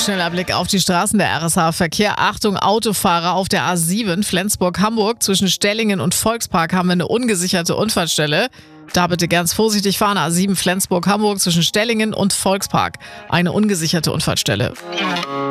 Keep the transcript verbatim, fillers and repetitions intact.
Schneller Blick auf die Straßen der R S H-Verkehr. Achtung, Autofahrer auf der A sieben Flensburg-Hamburg. Zwischen Stellingen und Volkspark haben wir eine ungesicherte Unfallstelle. Da bitte ganz vorsichtig fahren. A sieben Flensburg-Hamburg zwischen Stellingen und Volkspark. Eine ungesicherte Unfallstelle.